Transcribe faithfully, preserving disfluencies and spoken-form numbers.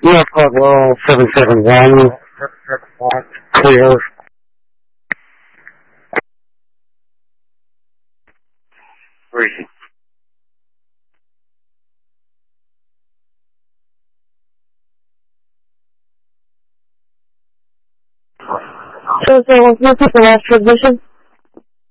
North Roll seven seven one. Clear. Where is he? So, so, what's the last transmission?